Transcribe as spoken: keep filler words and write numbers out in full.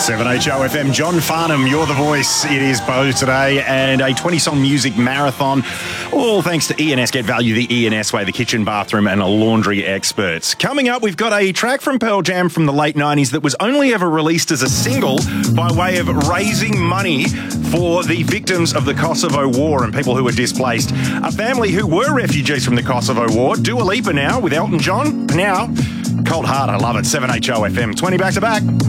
seven H O F M, John Farnham, you're the voice. It is Bo today, and a twenty-song music marathon, all thanks to E N S. Get value the E N S way, the kitchen, bathroom and laundry experts. Coming up, we've got a track from Pearl Jam from the late nineties that was only ever released as a single by way of raising money for the victims of the Kosovo War and people who were displaced. A family who were refugees from the Kosovo War. Dua Lipa now with Elton John. Now, Cold Heart, I love it. seven H O F M, twenty back to back.